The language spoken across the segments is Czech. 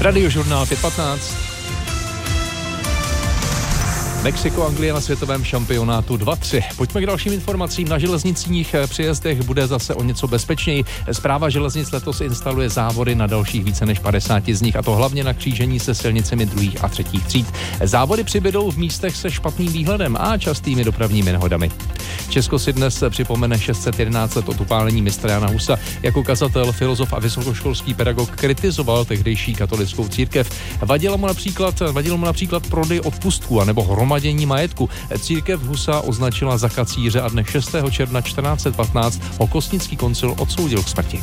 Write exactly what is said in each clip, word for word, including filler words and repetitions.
Radiožurnál pět patnáct. Mexiko, Anglie na světovém šampionátu dva tři. Pojďme k dalším informacím. Na železnicích příjezdech bude zase o něco bezpečněji. Správa železnic letos instaluje závory na dalších více než padesáti z nich, a to hlavně na křížení se silnicemi druhých a třetích tříd. Závody přibydou v místech se špatným výhledem a častými dopravními nehodami. Česko si dnes připomene šest set jedenáct let od upálení mistra Jana Husa. Jako kazatel, filozof a vysokoškolský pedagog kritizoval tehdejší katolickou církev. Vadilo mu například, vadilo mu například prodej odpustků a nebo hromadění majetku. Církev Husa označila za kacíře a dne šestého června čtrnáct set patnáct ho Kostnický koncil odsoudil k smrti.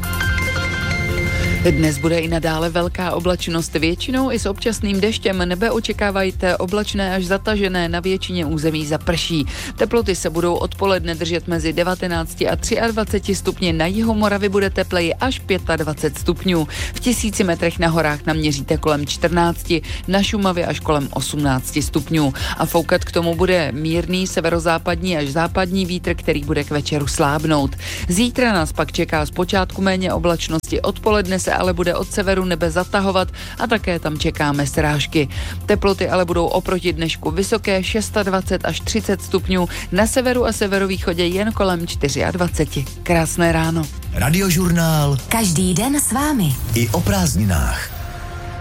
Dnes bude i nadále velká oblačnost, většinou i s občasným deštěm. Nebe očekávajte oblačné až zatažené, na většině území zaprší. Teploty se budou odpoledne držet mezi devatenácti a dvaceti třemi stupni, na jihu Moravy bude tepleji až dvacet pět stupňů. V tisíci metrech na horách naměříte kolem čtrnácti, na Šumavě až kolem osmnácti stupňů. A foukat k tomu bude mírný severozápadní až západní vítr, který bude k večeru slábnout. Zítra nás pak čeká zpočátku méně oblačnosti, odpoledne se ale bude od severu nebe zatahovat a také tam čekáme srážky. Teploty ale budou oproti dnešku vysoké, dvacet šest až třicet stupňů, na severu a severovýchodě jen kolem dvacet čtyři. Krásné ráno. Radiožurnál. Každý den s vámi. I o prázdninách.